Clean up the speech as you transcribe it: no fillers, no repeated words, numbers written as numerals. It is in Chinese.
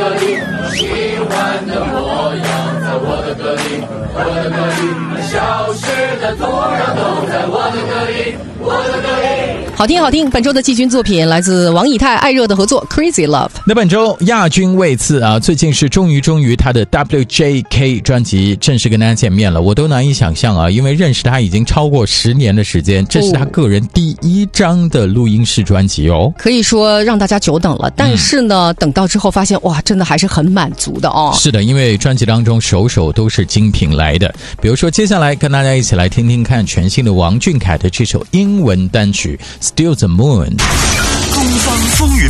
歌里，喜欢的模样在我的歌里，我的歌里，消失的土壤都在我的歌里，我的歌里。 好听好听，本周的季军作品来自王以太、艾热的合作 Crazy Love。 那本周亚军位次啊，最近是终于他的 WJK 专辑正式跟大家见面了，我都难以想象啊，因为认识他已经超过10年的时间，这是他个人第1张的录音室专辑哦， 可以说让大家久等了，但是呢，等到之后发现哇，真的还是很满足的哦。 是的，因为专辑当中首首都是精品来的，比如说接下来跟大家一起来听听看全新的王俊凯的这首英文单曲 Still the Moon。 东方风云